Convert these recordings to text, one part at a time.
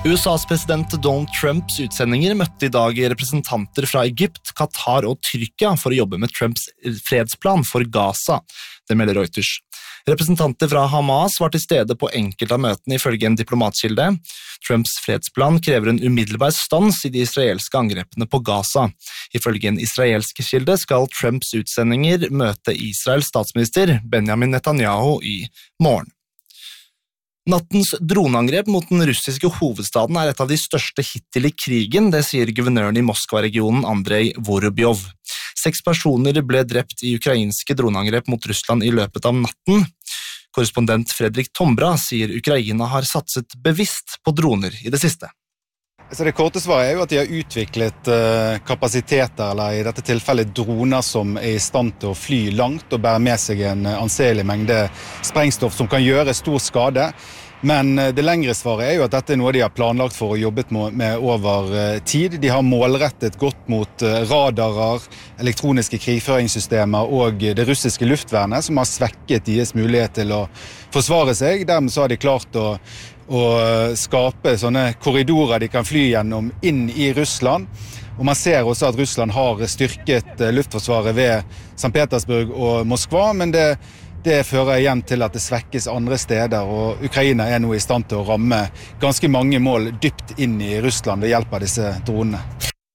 USAs president Donald Trumps utsendinger møtte i dag representanter fra Egypt, Qatar og Tyrkia for å jobbe med Trumps fredsplan for Gaza, det melder Reuters. Representanter fra Hamas var til stede på enkelte av møtene ifølge en diplomatkilde. Trumps fredsplan krever en umiddelbar stans i de israelske angrepene på Gaza. Ifølge en israelsk kilde skal Trumps utsendinger møte Israels statsminister Benjamin Netanyahu i morgen. Nattens droneangrep mot den russiske hovedstaden et av de største hittil i krigen, det sier guvernøren i Moskva-regionen Andrei Vorobjov. 6 personer ble drept i ukrainske droneangrep mot Russland i løpet av natten. Korrespondent Fredrik Tombra sier Ukraina har satset bevisst på droner i det siste. Så det korte svaret jo at de har utviklet kapasiteter, eller i dette tilfellet droner som i stand til å fly langt og bære med seg en anselig mengde sprengstoff som kan gjøre stor skade. Men det lengre svaret jo at dette noe de har planlagt for og jobbet med over tid. De har målrettet godt mot radarer, elektroniske krigføringssystemer og det russiske luftvernet som har svekket deres mulighet til å forsvare seg. Dermed så har de klart å skape sånne korridorer de kan fly gjennom inn i Russland. Og man ser også at Russland har styrket luftforsvaret ved St. Petersburg og Moskva, men det fører igjen til at det svekkes andre steder, og Ukraina nå i stand til å ramme ganske mange mål dypt inn i Russland ved hjelp av disse dronene.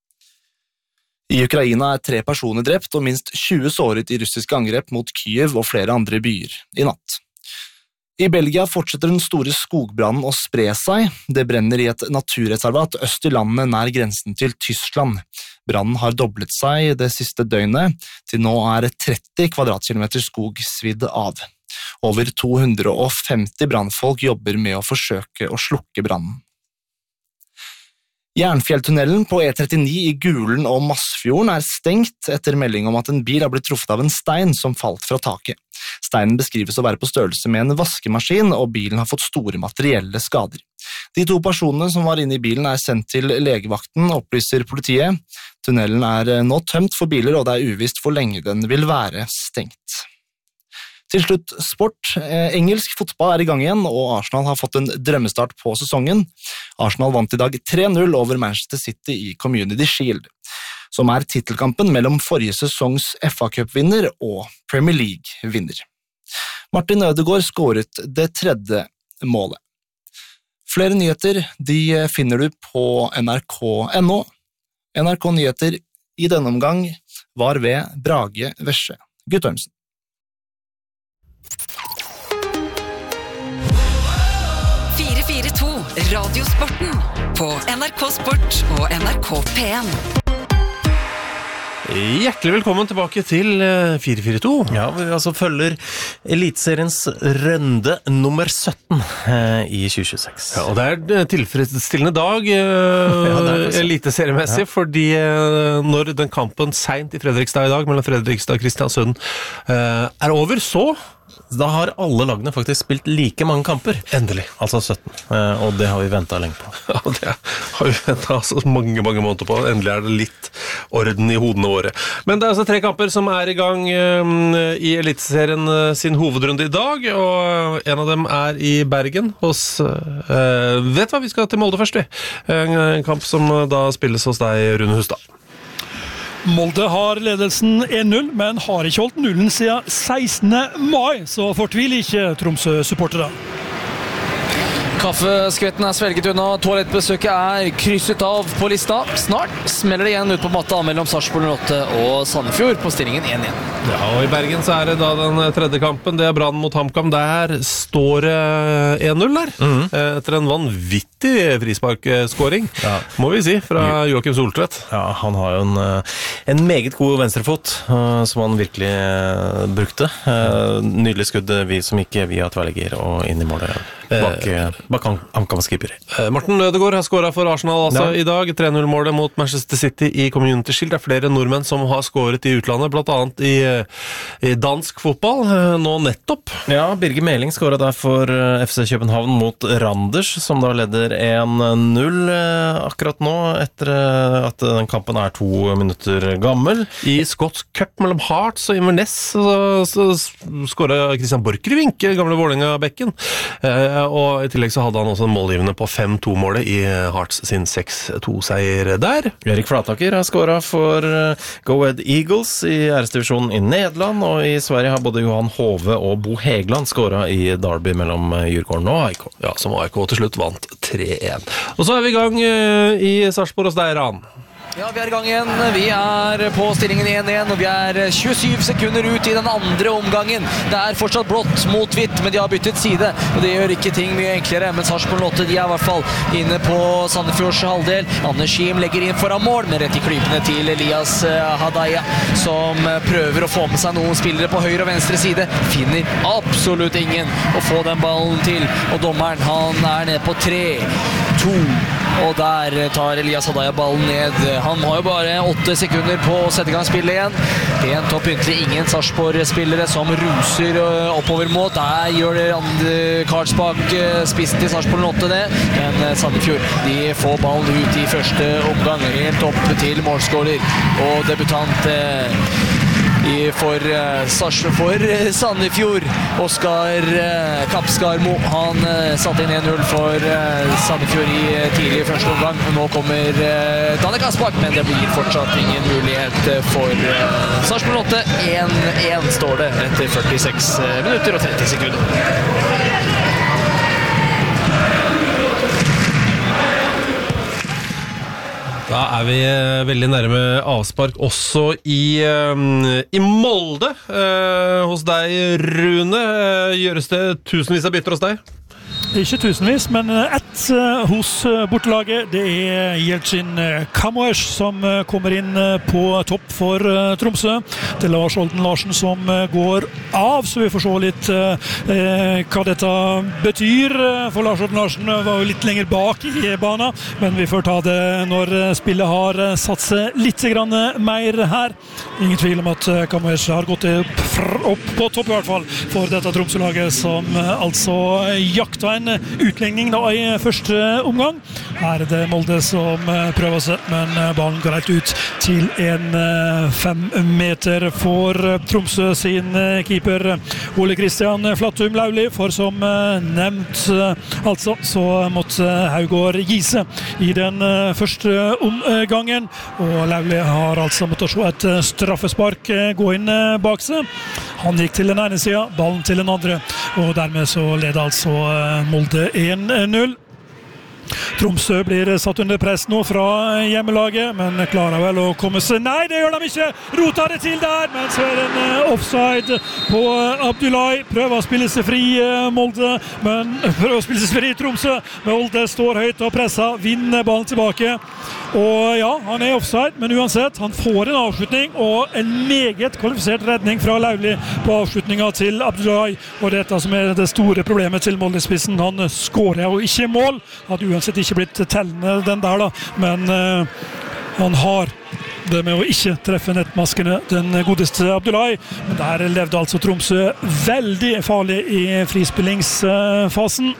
I Ukraina 3 personer drept og minst 20 såret i russiske angrep mot Kyiv og flere andre byer i natt. I Belgia fortsetter den store skogbrannen å spre seg. Det brenner i et naturreservat øst i landet nær grensen til Tyskland. Brannen har doblet seg det siste døgnet. Til nå 30 kvadratkilometer skog svidd av. Over 250 brannfolk jobber med å forsøke å slukke brannen. Jernfjelltunnelen på E39 i Gulen og Masfjorden stengt etter melding om at en bil har blitt truffet av en stein som falt fra taket. Steinen beskrives å være på størrelse med en vaskemaskin, og bilen har fått store materielle skader. De 2 personene som var inne i bilen sendt til legevakten, opplyser politiet. Tunnelen nå tømt for biler, og det uvisst hvor lenge den vil være stengt. Til slutt sport. Engelsk fotball i gang igjen, og Arsenal har fått en drømmestart på sesongen. Arsenal vant i dag 3-0 over Manchester City i Community Shield, som titelkampen mellom forrige sesongs FA-cup-vinner og Premier League-vinner. Martin Ødegaard skåret det 3. målet. Flere nyheter finner du på nrk.no. NRK Nyheter i denne omgang var ved Brage Vesje Guttormsen. Radiosporten på NRK Sport og NRK P1. Hjertelig velkommen tilbake til 442. Ja, vi følger Elitseriens runde nummer 17 i 2026. Ja, og det tilfredsstillende dag eliteseriemessig, fordi når den kampen sent i Fredrikstad i dag mellom Fredrikstad og Kristiansund over, så da har alle lagene faktisk spilt like mange kamper. Endelig. Altså 17. Og det har vi ventet lenge på. Ja, det har vi ventet altså mange måneder på. Endelig det litt orden i hodene våre. Men det 3 kamper som i gang i Eliteserien sin hovedrunde i dag, og en av dem i Bergen hos... vet hva, vi skal til Molde først, vi. En kamp som da spilles hos deg, Rune Hustad. Molde har ledelsen 1-0, men har ikke holdt nullen siden 16. mai, så fortvil ikke Tromsø-supportere. Kaffeskvetten svelget unna, toalettbesøket krysset av på lista. Snart smeller det igjen ut på matta mellom Sarpsborg 08 og Sandefjord på stillingen 1-1. Ja, og i Bergen så det da den 3. kampen, det Brann mot HamKam. Der står 1-0 der, etter en vanvittig frisparkskåring, må vi si, fra Joakim Soltvedt. Ja, han har jo en meget god venstrefot, som han virkelig brukte. Nydelig skudd, vi som ikke via tverrlegger og inn i målet. Bak HamKam-skipper. Martin Ødegaard har skåret for Arsenal i dag. 3-0-målet mot Manchester City i Community Shield. Det flere nordmenn som har skåret i utlandet, blant annet i dansk fotball, nå nettopp. Ja, Birger Meling skåret der for FC København mot Randers, som da leder 1-0 akkurat nå, etter at den kampen 2 minutter gammel. I skotsk cup mellom Hearts og Inverness så skåret Christian Borchgrevink, gamle Vålerenga-bekken. og i tillegg så hadde han også en målgivende på 5-2-målet i Hearts sin 6-2-seier der. Erik Flataker har skåret for Go Ahead Eagles i æresdivisjonen i Nederland, og i Sverige har både Johan Hove og Bo Hegland skåret i derby mellom Djurgården og AIK. Ja, som AIK til slutt vant 3-1. Og så vi i gang i Sarpsborg hos deg, Ran. Ja, vi i gang igjen. Vi på stillingen 1-1, og vi 27 sekunder ut i den andre omgangen. Det fortsatt blått mot hvitt, men de har byttet side, og det gjør ikke ting mye enklere. Men Sarpsborg 8, de i hvert fall inne på Sandefjords halvdel. Anders Schiem legger inn foran mål, men rett i klypene til Elias Hadaya, som prøver å få med seg noen spillere på høyre og venstre side. Finner absolutt ingen å få den ballen til, og dommeren, han nede på 3-2. Og der tar Elias Hadaya ballen ned. Han har jo bare 8 sekunder på å sette i gang spillet igjen. Pent og pyntelig, ingen Sarpsborg-spillere som ruser oppover mot. Der gjør det Karlsbakk, spissen til Sarpsborg 8 det. Men Sandefjord, de får ballen ut i første omgang. Helt opp til målskåler og debutant for Sandefjord, Oskar Kapskarmo. Han satte inn 1-0 for Sandefjord i tidlig første omgang. Nå kommer Danne Kaspar, men det blir fortsatt ingen mulighet for Sarpsborg 8. 1-1 står det etter 46 minutter og 30 sekunder. Da vi veldig nærme avspark også i Molde. Hos deg, Rune, gjøres det tusenvis av bytter hos deg? Ikke tusenvis, men ett hos bortelaget. Det Jeltsin Kamoesh som kommer inn på topp for Tromsø. Det Lars Olden Larsen som går av, så vi får se litt hva dette betyr. For Lars Olden Larsen var jo litt lenger bak i banen, men vi får ta det når spillet har satt seg litt mer her. Ingen tvil om at Kamoesh har gått opp på topp i hvert fall for dette Tromsø-laget, som altså jakta en utligning da i første omgang. Her det Molde som prøver seg, men ballen går helt ut til en 5 meter for Tromsø sin keeper Ole Kristian Flattum Lauli, for som nevnt altså, så måtte Haugård gi seg i den første omgangen, og Lauli har altså måttet se et straffespark gå inn bak seg. Han gikk til den ene siden, ballen til den andre, og dermed så leder altså Molde 1-0. Tromsø blir satt under press nå fra hjemmelaget, men klarer vel å komme seg. Nei, det gjør de ikke! Rota det til der, men så det en offside på Abdullahi. Prøver å spille seg fri Molde, men prøver å spille seg fri Tromsø. Molde står høyt og presser, vinner ballen tilbake. Og ja, han offside, men uansett, han får en avslutning, og en meget kvalifisert redning fra Lauli på avslutningen til Abdullahi. Og dette som det store problemet til Molde-spissen, han skårer jo ikke mål. Hadde uansett ikke blitt tellende den der da, men han har det med å ikke treffe nettmaskene, den godeste Abdullahi. Men der levde altså Tromsø veldig farlig i frispillingsfasen.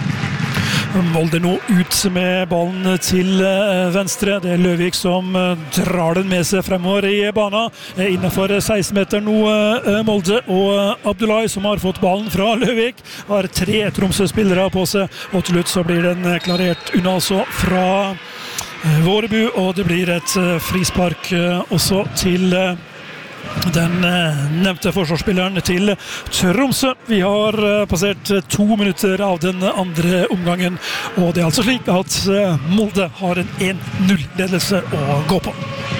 Molde nå ut med ballen til venstre. Det Løvik som drar den med seg fremover i banen. Innenfor 16 meter nå Molde, og Abdullahi som har fått ballen fra Løvik har 3 Tromsø-spillere på seg, og til slutt så blir den klarert unna altså fra Vårebu, og det blir et frispark også til den nevnte forsvarsspilleren til Tromsø. Vi har passert 2 minutter av den andre omgangen, og det altså slik at Molde har en 1-0-ledelse å gå på.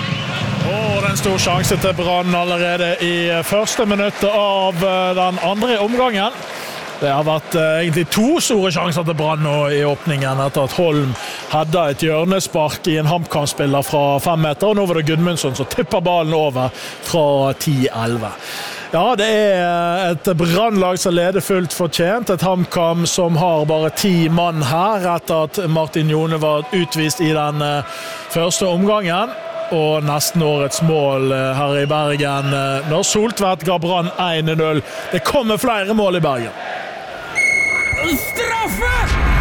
Og en stor sjanse til Brann allerede i første minutt av den andre omgangen. Det har vært egentlig 2 store sjanser til Brann nå i åpningen, etter at Holm hadde et hjørnespark i en HamKam-spiller fra 5 meter, og nå var det Gudmundsson som tipper ballen over fra 10-11. Ja, det et Brannlag som leder fullt fortjent, et HamKam som har bare 10 mann her, etter at Martin Jone var utvist i den første omgangen. Og nesten årets mål her i Bergen, når Soltvedt ga Brann 1-0. Det kommer flere mål i Bergen. Straffe!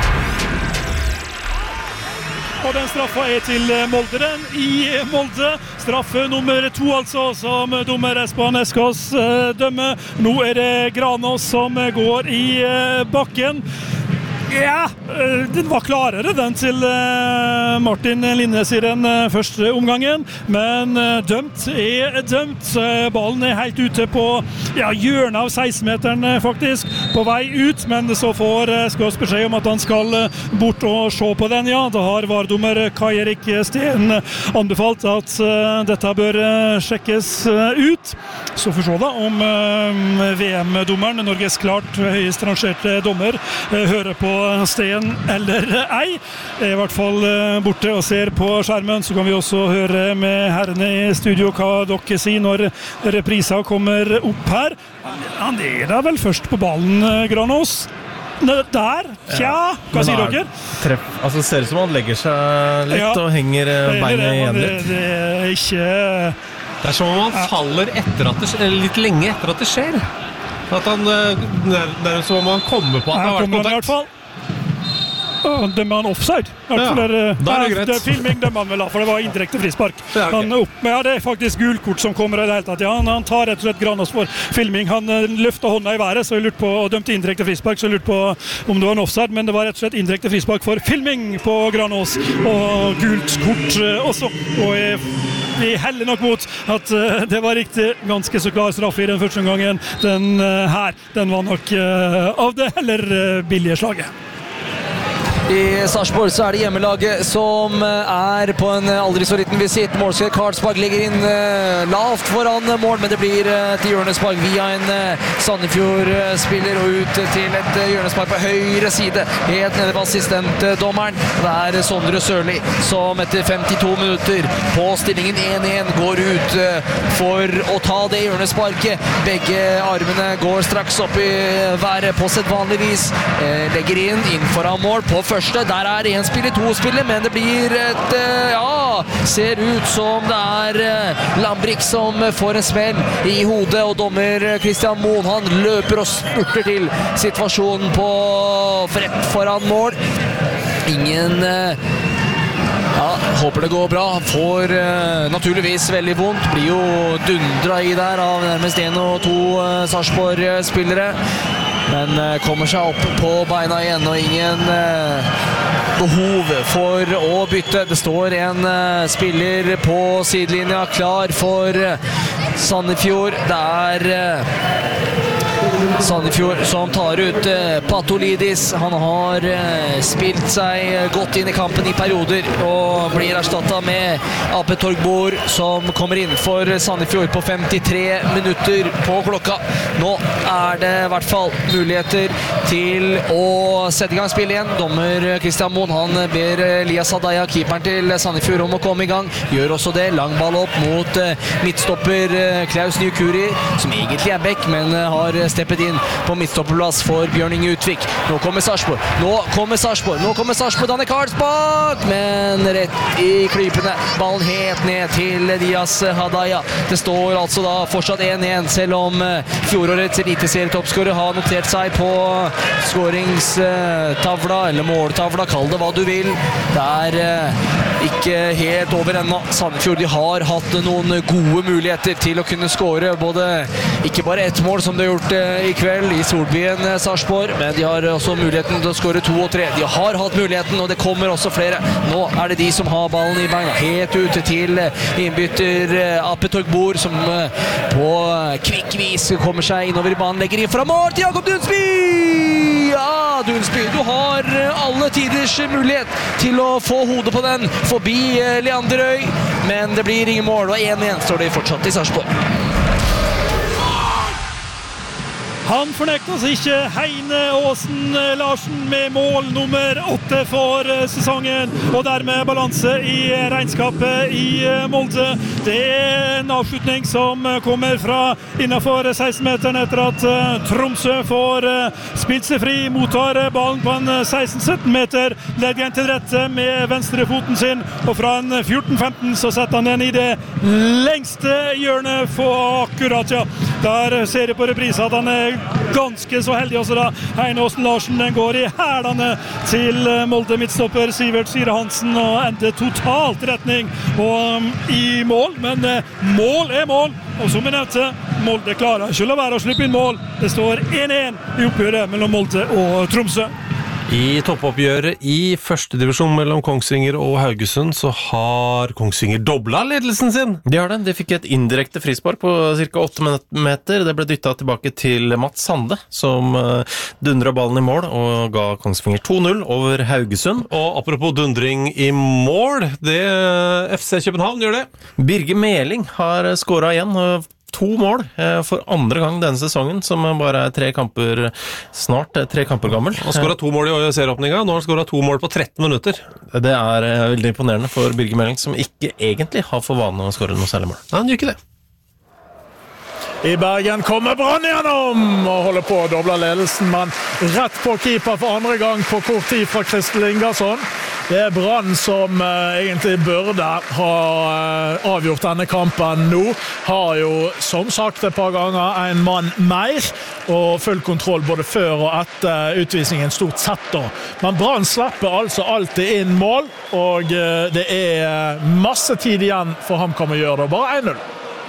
Og den straffa til Molde, den i Molde. Straffe nummer 2 altså, som dommer Espen Eskås dømmer. Nå det Granås som går i bakken. Ja, den var klarere den til Martin Linnes i den første omgangen, men dømt er dømt. Ballen er helt ute på hjørnet av 16-meteren faktisk, på vei ut, men så får Skås beskjed om at han skal bort og se på den. Ja, da har VAR-dommer Kai Erik Steen anbefalt at dette bør sjekkes ut. Så får vi se da om VM-dommeren, Norges klart høyest rangerte dommer, hører på Steen eller ei. I hvert fall borte og ser på skjermen, så kan vi også høre med herrene i studio hva dere sier når reprisa kommer opp her. Han er da vel først på ballen, Granås. Der, hva sier dere? Altså, ser ut som han legger seg litt og henger beinet igjen litt. Det er ikke... Det er som om han faller litt lenge etter at det skjer. At han, det er som om han kommer på at det har vært kontakt. Dømmer han offside. Da er det greit. Det er filming dømmer han vel, for det var indirekte frispark. Det er faktisk gulkort som kommer i det hele tatt. Han tar rett og slett Granås for filming. Han løfter hånda i været, så jeg lurte på, og dømte indirekte frispark, så jeg lurte på om det var en offside, men det var rett og slett indirekte frispark for filming på Granås, og gult kort også. Og vi heller nok mot at det var riktig, ganske så klar straff i den første omgangen. Den var nok av det heller billige slaget. I Sarpsborg så er det hjemmelaget som er på en aldri så liten visitt. Målskjell Karlsberg ligger inn lavt foran mål, men det blir et hjørnespark via en Sandefjord-spiller og ut til et hjørnespark på høyre side, helt nede på assistentdommeren. Det er Sondre Sørli som etter 52 minutter på stillingen 1-1 går ut for å ta det hjørnesparket. Begge armene går straks opp i været på sedvanlig vis. Legger inn foran mål på første. Der er en spiller, to spiller, men det blir et, ser ut som det er Lambrik som får en smell i hodet, og dommer Christian Moen, han løper og spurter til situasjonen på rett foran mål. Ingen... håper det går bra. Får naturligvis veldig vondt. Blir jo dundra i der av nærmest 1 og 2 Sarpsborg-spillere. Men kommer seg opp på beina igjen, og ingen behov for å bytte. Det står en spiller på sidelinja klar for Sandefjord. Det er Sandefjord som tar ut Patolidis. Han har spilt seg godt inn i kampen i perioder og blir erstattet med Ape Torgbor, som kommer inn for Sandefjord på 53 minutter på klokka. Nå er det i hvert fall muligheter til å sette i gang spillet igjen. Dommer Christian Moen, han ber Elias Adaya, keeperen til Sandefjord, om å komme i gang. Gjør også det. Lang ball opp mot midtstopper Klaus Nykuri, som egentlig er back, men har steppet inn på midtstopperplass for Bjørn Inge Utvik. Nå kommer Sarpsborg. Danne Karlsbakk, men rett i klypene. Ballen helt ned til Elias Adaya. Det står altså da fortsatt 1-1, selv om fjorårets eliteserietoppskårer har notert seg på skåringstavla, eller måltavla, kall det hva du vil. Det er ikke helt over ennå. Sandefjord, de har hatt noen gode muligheter til å kunne skåre, ikke bare ett mål som de har gjort i kveld i Solbyen Sarpsborg, men de har også muligheten til å skåre 2 og 3. De har hatt muligheten, og det kommer også flere. Nå er det de som har ballen i beina, helt ute til innbytter Ape Torgbor, som på kvikk vis kommer seg innover i banen, legger inn fra mål til Jakob Dunsby! Ja, Dunsby, du har alle tiders mulighet til å få hodet på den forbi Leander Øy, men det blir ingen mål, og 1-1 står det fortsatt i Sarpsborg. Han fornektes ikke. Heine Aasen Larsen med mål nummer 8 for sesongen, og dermed balanse i regnskapet i Molde. Det er en avslutning som kommer fra innenfor 16-meteren etter at Tromsø får spilt seg fri, mottar ballen på en 16-17 meter, legger den til rette med venstrefoten sin, og fra en 14-15 så setter han den i det lengste hjørnet for akkurat, ja. Der ser jeg på reprisa at han er ganske så heldig også da. Heine Aasen Larsen, den går i hælene til Molde midtstopper Sivert Sire Hansen, og ender totalt retning og i mål, men mål er mål, og som jeg nevnte, Molde klarer ikke å la være å slippe inn mål. Det står 1-1 i oppgjøret mellom Molde og Tromsø. I toppoppgjøret i første divisjon mellom Kongsvinger og Haugesund så har Kongsvinger doblet ledelsen sin. De har det. De fikk et indirekte frispark på ca. 8 meter. Det ble dyttet tilbake til Mats Sande, som dundret ballen i mål og ga Kongsvinger 2-0 over Haugesund. Og apropos dundring i mål, det FC København gjør det. Birger Meling har skåret igjen 2 mål for andre gang denne sesongen, som bare er 3 kamper gammel. Han skåret 2 mål i serieåpningen, nå har han skåret 2 mål på 13 minutter. Det er veldig imponerende for Birger Meling, som ikke egentlig har for vane å skåre noe særlig mål. Nei, han gjør ikke det. I Bergen kommer Brann gjennom og holder på å doble ledelsen, men rett på keeper for andre gang på kort tid fra Kristel Ingersson. Det er Brann som egentlig burde ha avgjort denne kampen nå. Har jo som sagt et par ganger en mann mer og full kontroll både før og etter utvisningen stort sett da. Men Brann slipper altså alltid inn mål, og det er masse tid igjen for HamKam å gjøre det. Bare 1-0.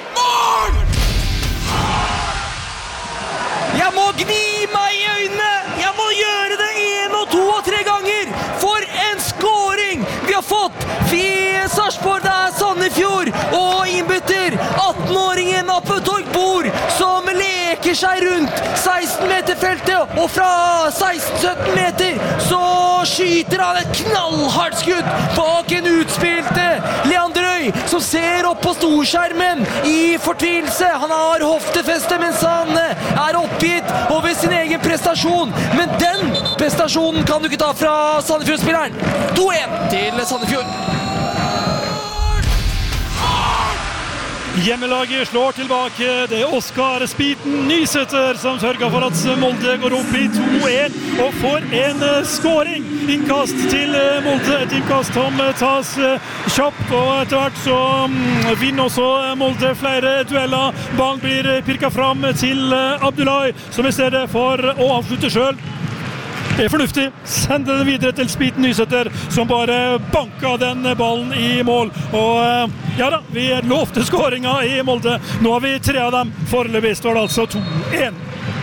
Jeg må gni meg i øynene! Jeg må gjøre det 1 og 2 og 3 ganger! For en skåring vi har fått! Sarpsborg, det er Sandefjord og innbytter 18-åringen Appe Torgbord som leker seg rundt 16-meterfeltet, og fra 16-17 meter så skyter han et knallhardt skudd bak en utspilt Leander Øy, som ser opp på storskjermen i fortvilelse. Han har hoftefeste mens han er oppgitt over sin egen prestasjon, men den prestasjonen kan du ikke ta fra Sandefjord-spilleren. 2-1 til Sandefjord. Hjemmelaget slår tilbake. Det er Oskar Spiten Nysæter som sørger for at Molde går opp i 2-1 og får en skåring. Innkast til Molde, et innkast som tas kjapt, og etter hvert så vinner også Molde flere dueller. Ballen blir pirket fram til Abdullahi, som i stedet for å avslutte selv. Det er fornuftig. Sende den videre til Spiten Nysæter, som bare banket den ballen i mål. Og ja da, vi lovte skåringer i Molde. Nå har vi 3 av dem. Foreløpig står det altså 2-1.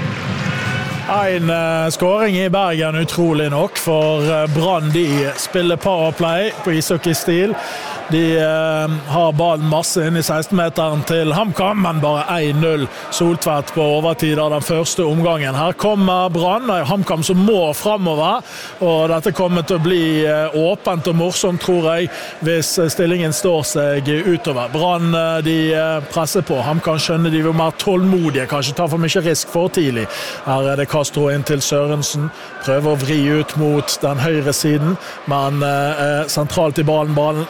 En skåring i Bergen, utrolig nok, for Brann de spiller powerplay på ishockeystil. De har ballen masse inn i 16-meteren til HamKam, men bare 1-0 Soltvedt på overtid av den første omgangen. Her kommer Brann, og HamKam som må fremover, og dette kommer til å bli åpent og morsomt, tror jeg, hvis stillingen står seg utover. Brann de presser på. HamKam skjønner de vil mer tålmodige, kanskje ta for mye risk for tidlig. Her er det Castro inn til Sørensen, prøver å vri ut mot den høyre siden, men sentralt i ballen.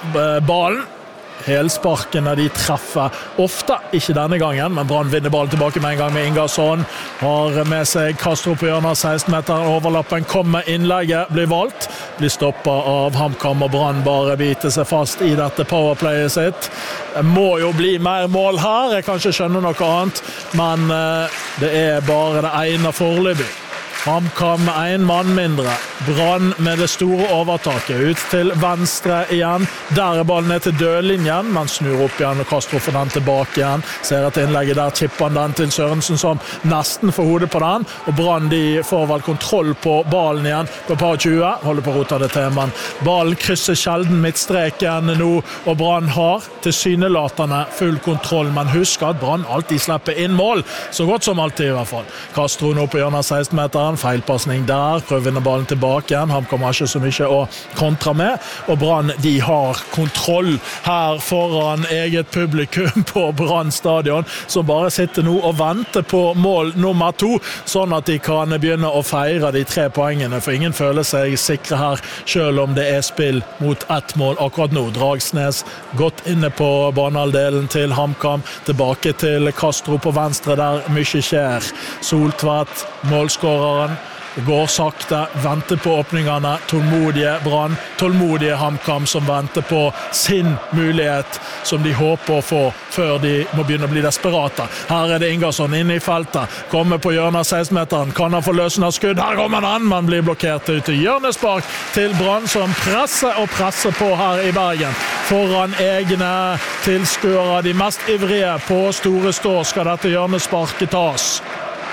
Helsparkene de treffer ofte, ikke denne gangen, men Brann vinner ballen tilbake med en gang med Ingersson. Har med seg Castro på hjørnet, 16-meteren, overlappen kommer, innlegget blir valgt, blir stoppet av HamKam, og Brann bare biter seg fast i dette powerplayet sitt. Det må jo bli mer mål her, jeg kan ikke skjønne noe annet, men det er bare det ene foreløpig. HamKam med 1 mann mindre. Brann med det store overtaket. Ut til venstre igjen. Der er ballen ned til dødlinjen, men snur opp igjen og Castro får den tilbake igjen. Ser et innlegget der, chipper han den til Sørensen som nesten får hodet på den. Og Brann de får vel kontroll på ballen igjen på par 20. Holder på å rota det til, men ballen krysser sjelden midtstreken nå, og Brann har tilsynelatende full kontroll. Men husk at Brann alltid slipper inn mål, så godt som alltid i hvert fall. Castro nå på hjørnet 16-meteren. Feilpassning der, prøver å vinne ballen tilbake igjen. HamKam har ikke så mye å kontra med, og Brann de har kontroll her foran eget publikum på Brann stadion, som bare sitter nå og venter på mål nummer 2, sånn at de kan begynne å feire de 3 poengene, for ingen føler seg sikre her, selv om det er spill mot 1 mål akkurat nå. Dragsnes godt inne på banehalvdelen til HamKam, tilbake til Castro på venstre der mye skjer. Soltvedt, målskårer. Det går sakte, venter på åpningene, tålmodige Brann, tålmodige HamKam som venter på sin mulighet som de håper å få før de må begynne å bli desperate. Her er det Ingersson inne i feltet, kommer på hjørnet 16-meteren, kan han få løsende skudd, her kommer han, men blir blokkert ut til hjørnespark til Brann som presser på her i Bergen. Foran egne tilskuere, de mest ivrige på store stå skal dette hjørnesparket tas.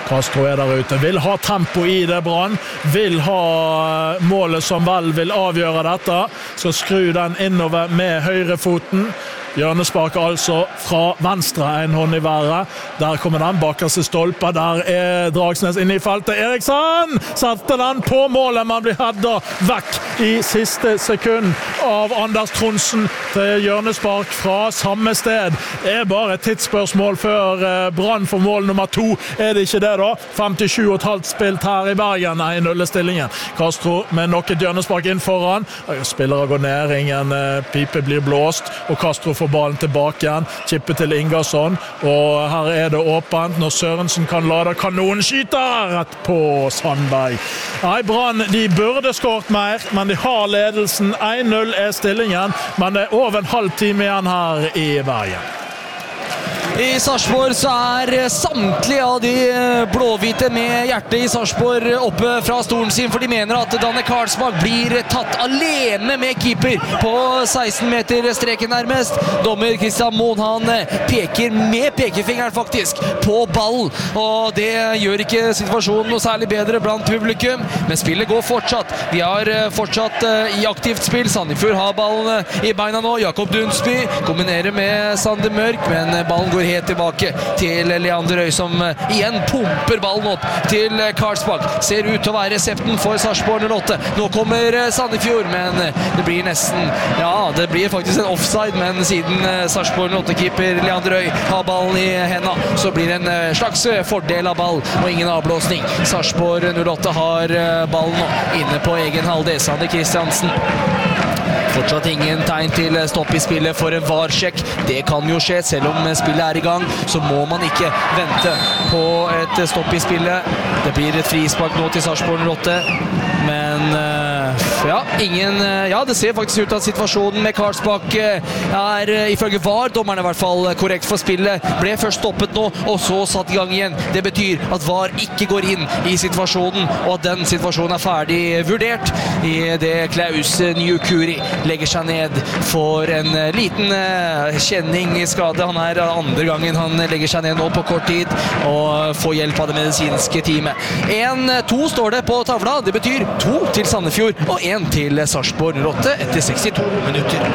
Castro der ute, vil ha tempo i det Brann, vil ha målet som vel vil avgjøre dette, så skru den innover med høyrefoten. Hjørnespark altså fra venstre, en hånd i været. Der kommer den bakerste stolpa. Der Dragsnes inne i feltet. Eriksson satte den på målet, men blir headet vekk i siste sekund av Anders Tronsen til hjørnespark fra samme sted. Det bare et tidsspørsmål før Brann for mål nummer 2. Det ikke det da? 57,5 spilt her i Bergen, 1-0-stillingen. Castro med nok et hjørnespark inn foran. Spillere går ned, ingen pipe blir blåst, og Castro får ballen tilbake igjen, chippet til Ingersson, og her det åpent når Sørensen kan lade kanonen, skyter rett på Sandberg. Nei, Brann, de burde skåret mer, men de har ledelsen. 1-0 stillingen, men det over en halv time igjen her i Bergen. I Sarpsborg så samtlige av de blåhvite med hjertet i Sarpsborg oppe fra stolen sin, for de mener at Danne Karlsbakk blir tatt alene med keeper på 16 meter streken nærmest. Dommer Christian Moen, han peker med pekefingeren faktisk på ballen, og det gjør ikke situasjonen noe særlig bedre blant publikum, men spillet går fortsatt. Vi har fortsatt i aktivt spill. Sandefjord har ballen i beina nå. Jakob Dunsby kombinerer med Sander Mørk, men ballen går helt tilbake til Leander Øy, som igjen pumper ballen opp til Karlsbakk. Ser ut til å være resepten for Sarpsborg 08. Nå kommer Sandefjord, men det blir nesten, ja, det blir faktisk en offside, men siden Sarpsborg 08-keeper Leander Øy har ballen i hendene, så blir det en slags fordel av ball og ingen avblåsning. Sarpsborg 08 har ballen nå inne på egen halvdel. Sander Kristiansen. Fortsatt ingen tegn til stopp i spillet for en VAR-sjekk. Det kan jo skje, selv om spillet i gang, så må man ikke vente på et stopp i spillet. Det blir et frispark nå til Sarpsborg 08, men det ser faktisk ut at situasjonen med Karlsbakk ifølge VAR, dommerne i hvert fall korrekt for spillet, ble først stoppet nå, og så satt i gang igjen. Det betyr at VAR ikke går inn i situasjonen, og at den situasjonen ferdig vurdert i det Klaus Njukuri legger seg ned for en liten kjenning i skade. Han andre gangen han legger seg ned nå på kort tid og får hjelp av det medisinske teamet. 1-2 står det på tavla. Det betyr 2 til Sandefjord og 1 til Sarpsborg 08 etter 62 minutter.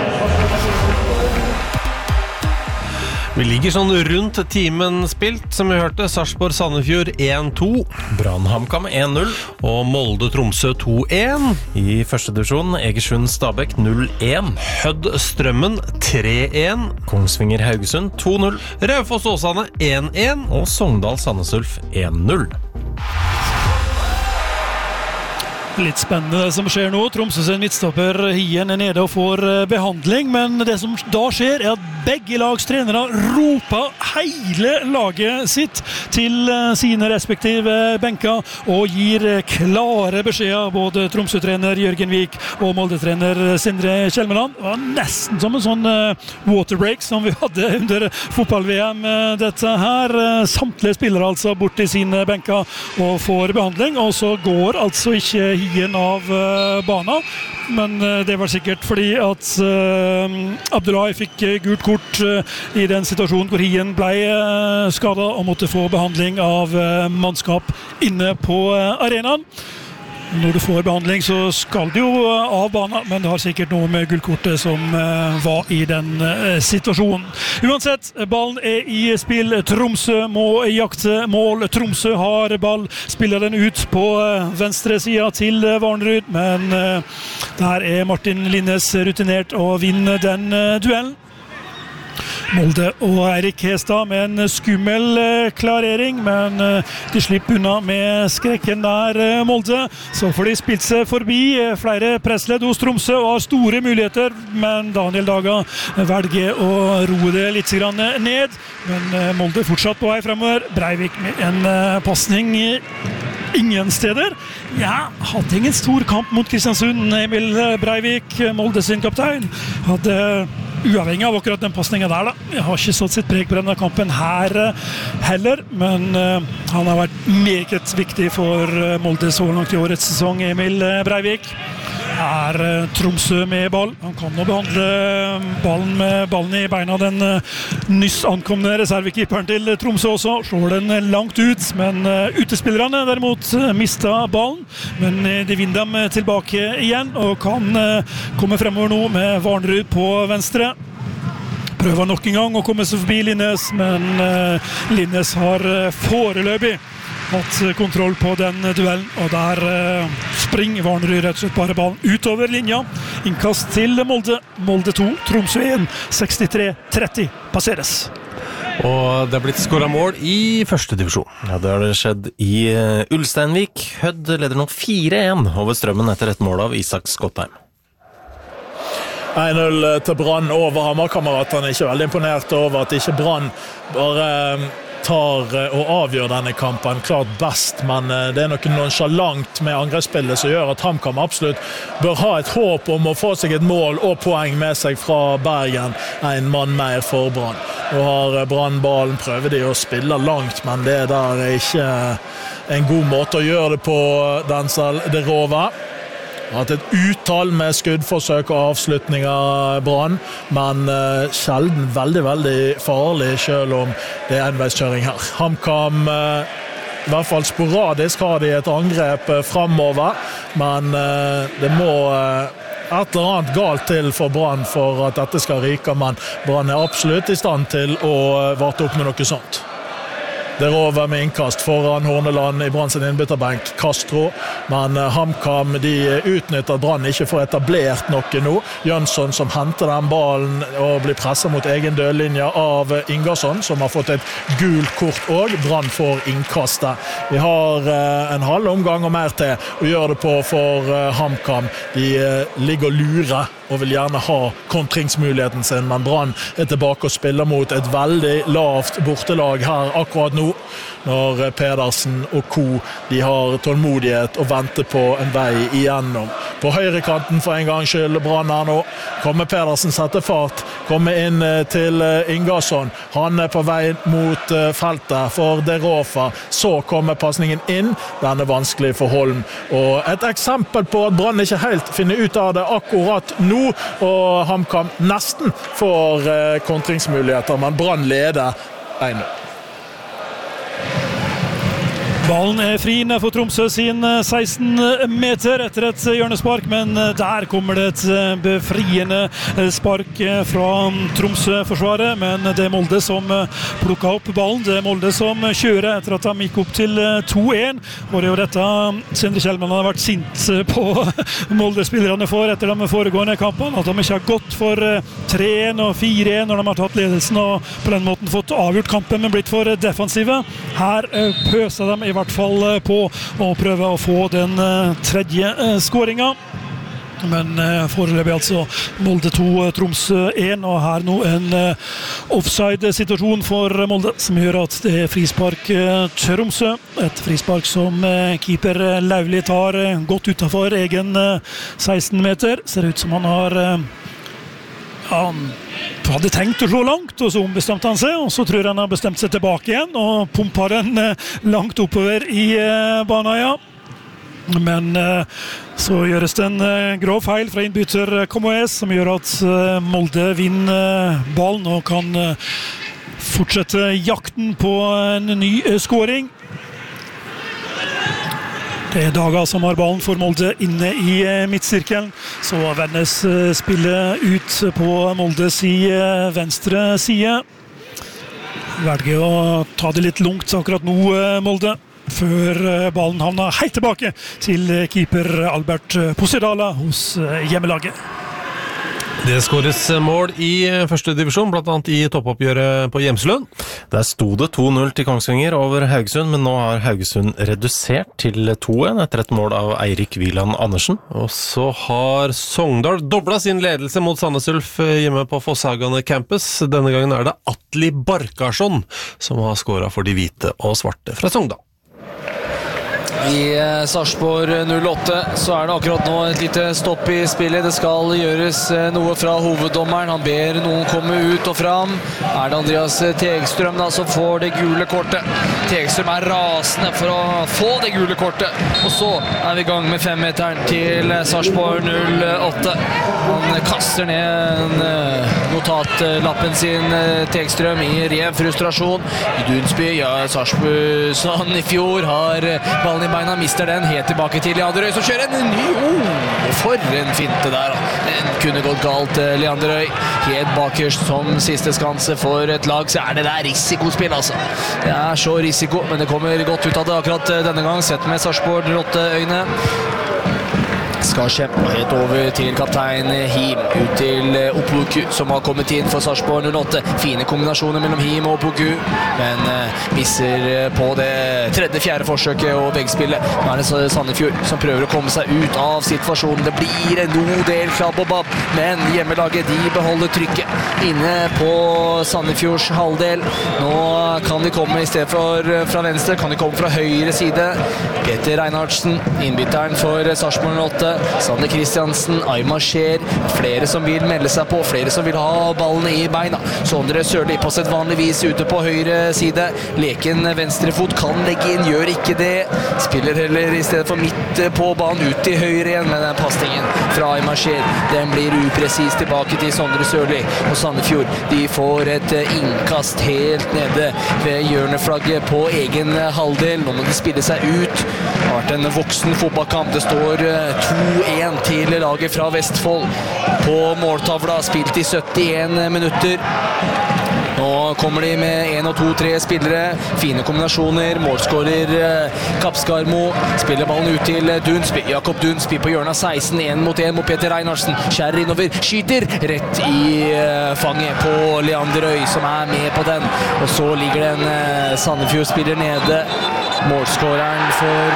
Vi ligger sånn rundt timen spilt, som vi hørte. Sarpsborg Sandefjord 1-2. Brann HamKam 1-0. Og Molde Tromsø 2-1. I første divisjon Egersund Stabæk 0-1. Hødd Strømmen 3-1. Kongsvinger Haugesund 2-0. Raufoss Åsane 1-1. Og Sogndal Sandnes Ulf 1-0. Litt spennende det som skjer nå. Tromsø sin midtstopper Hien nede og får behandling, men det som da skjer at begge lags trenere roper hele laget sitt til sine respektive benker og gir klare beskjeder, både Tromsø-trener Jørgen Vik og Molde-trener Sindre Kjelmeland. Det var nesten som en sånn waterbreak som vi hadde under fotball-VM dette her. Samtlige spillere altså bort til sine benker og får behandling, og så går altså ikke Hien av banen, men det var sikkert fordi at Abdullahi fikk gult kort i den situasjonen hvor Hien ble skadet og måtte få behandling av mannskap inne på arenaen. Når du får behandling så skal du jo av banen, men det har sikkert noe med gullkortet som var i den situasjonen. Uansett, ballen i spill. Tromsø må jakte mål. Tromsø har ball, spiller den ut på venstre siden til Varnerud, men der Martin Linnes rutinert og vinner den duellen. Molde og Eirik Hestad med en skummel klarering, men de slipper unna med skrekken der Molde. Så får de spilt seg forbi flere pressledd hos Tromsø og har store muligheter, men Daniel Daga velger å roe det litt ned. Men Molde fortsatt på vei fremover. Breivik med en passning ingen steder. Ja, hadde ingen stor kamp mot Kristiansund. Emil Breivik, Molde sin kaptein, hadde uavhengig av akkurat den passningen der da. Jeg har ikke satt sitt preg på denne kampen her heller, men han har vært meget viktig for Molde så langt i årets sesong, Emil Breivik. Tromsø med ball. Han kan nå behandle ballen med ballen i beina. Den nyss ankomne reservekeeperen til Tromsø også. Slår den langt ut, men utespillerne derimot mistet ballen. Men de vinner dem tilbake igjen og kan komme fremover nå med Varnerud på venstre. Prøver nok en gang å komme seg forbi Linnes, men Linnes har foreløpig hatt kontroll på den duellen, og der springer Varnerud rett og slett bare ballen utover linja. Innkast til Molde. Molde 2, Tromsø 1, 63-30 passeres. Og det har blitt skåret mål i første divisjon. Ja, det har det skjedd i Ulsteinvik. Hødd leder nå 4-1 over Strømmen etter et mål av Isak Skottheim. 1-0 til Brann over Hamar-kameratene. Ikke veldig imponert over at ikke Brann bare tar og avgjør denne kampen klart best, men det er noe nonchalant med angrepsspillet som gjør at HamKam absolutt bør ha et håp om å få seg et mål og poeng med seg fra Bergen, en mann mer for Brann. Nå har Brann ballen, prøver de å spille langt, men det der er ikke en god måte å gjøre det på, Denzel De Rove. Hatt et utall med skuddforsøk og avslutninger Brann, men sjelden veldig, veldig farlig, selv om det er enveiskjøring her. HamKam, i hvert fall sporadisk, har de et angrep fremover, men det må et eller annet galt til for Brann for at dette skal ryke, men Brann er absolutt i stand til å varte opp med noe sånt. Det rover med innkast foran Horneland i Brann sin innbytterbenk, Castro, men HamKam de utnytter at Brann ikke får etablert noe nå. Jønsson som henter den ballen og blir presset mot egen dødlinje av Ingersson, som har fått et gult kort også. Brann får innkastet. Vi har en halv omgang og mer til å gjøre det på for HamKam. De ligger og lurer og vil gjerne ha kontringsmuligheten sin, men Brann er tilbake og spiller mot et veldig lavt bortelag her akkurat nå, når Pedersen og Co. de har tålmodighet og venter på en vei igjennom. På høyrekanten for en gang skyld Brann her nå. Kommer Pedersen, setter fart, kommer inn til Ingersson. Han er på vei mot feltet for De Rofa. Så kommer passningen inn. Den er vanskelig for Holm. Og et eksempel på at Brann ikke helt finner ut av det akkurat nå, og HamKam nesten får kontringsmuligheter, men Brann leder 1-0. Ballen er fri for Tromsø sin 16 meter etter et hjørnespark, men der kommer det et befriende spark fra Tromsø-forsvaret, men det er Molde som plukket opp ballen, det er Molde som kjører etter at de gikk opp til 2-1, og det er jo dette Sindre Kjellmann har vært sint på Molde-spillerne for etter de foregående kampene, at de ikke har gått for 3-1 og 4-1 når de har tatt ledelsen og på den måten fått avgjort kampen, men blitt for defensive. Her pøser de i hvert fall på å prøve å få den tredje skåringen. Men foreløpig altså Molde 2, Tromsø 1, og her nå en offside-situasjon for Molde, som gjør at det er frispark Tromsø. Et frispark som keeper Lauvli tar godt utenfor egen 16 meter. Ser ut som han har han hadde tenkt å slå langt, og så ombestemte han seg, og så tror jeg han har bestemt seg tilbake igjen, og pumper den langt oppover i Baneheia. Men så gjøres det en grov feil fra innbytter Comoes, som gjør at Molde vinner ballen og kan fortsette jakten på en ny skåring. Det er Daga som har ballen for Molde inne i midtsirkelen. Så vendes spillet ut på Moldes i venstre side. Velger å ta det litt lungt akkurat nå, Molde, før ballen havner helt tilbake til keeper Albert Posidala hos hjemmelaget. Det skåres mål i første divisjon, blant annet i toppoppgjøret på Hjemslund. Der sto det 2-0 til Kongsvinger over Haugesund, men nå har Haugesund redusert til 2-1 etter et mål av Eirik Wieland Andersen. Og så har Sogndal doblet sin ledelse mot Sandnes Ulf hjemme på Fosshagane campus. Denne gangen er det Atli Barkarsson som har skåret for de hvite og svarte fra Sogndal. I Sarpsborg 08 så det akkurat nå et lite stopp I spillet. Det skal gjøres noe fra hoveddommeren. Han ber noen komme ut og fram. Det Andreas Tegstrøm da, som får det gule kortet. Tegstrøm rasende for å få det gule kortet. Og så vi I gang med 5-meteren til Sarpsborg 08. Han kaster ned notatlappen sin, Tegstrøm, I ren frustrasjon. I Dunsby, Sarpsborg Sandefjord har ballen I beina, mister den, helt tilbake til Leanderøy, som kjører en ny, for en finte der. Den kunne gått galt, Leanderøy, helt bakerst som siste skanse for et lag, så det der risikospill, altså. Det så risiko, men det kommer godt ut av det akkurat denne gang, sett med Sarpsborg 08-øyne. Skarsheim helt over til kaptein Him, ut til Opoku, som har kommet inn for Sarpsborg 08. Fine kombinasjoner mellom Him og Opoku, men misser på det tredje-fjerde forsøket og veggspillet. Nå det Sandefjord som prøver å komme seg ut av situasjonen. Det blir en god del klabb og babb, men hjemmelaget de beholder trykket inne på Sandefjords halvdel. Nå kan de komme I stedet for fra venstre, kan de komme fra høyre side. Peter Reinhardsen, innbytteren for Sarpsborg 08. Sander Kristiansen, Aymar Scheer, flere som vil melde seg på, flere som vil ha ballen I beina. Sondre Sørli på sitt vanligvis ute på høyre side. Leken venstrefot kan legge inn, gjør ikke det. Spiller heller I stedet for midt på banen ut til høyre igjen, med den passningen fra Aymar Scheer. Den blir upresis tilbake til Sondre Sørli. Og Sandefjord, de får et innkast helt nede ved hjørneflagget på egen halvdel. Nå må de spille seg ut. Det har vært en voksen fotballkamp. Det står 2-1 til laget fra Vestfold på måltavla, spilt I 71 minutter. Nå kommer de med 1 og 2-3 spillere, fine kombinasjoner, målskårer Kapskarmo, spiller ballen ut til Dunsby, Jakob Dunsby på hjørnet 16, 1 mot Peter Reinhardsen, skjærer innover, skyter rett I fanget på Leanderøy, som med på den, og så ligger det en Sandefjord-spiller nede, målskåreren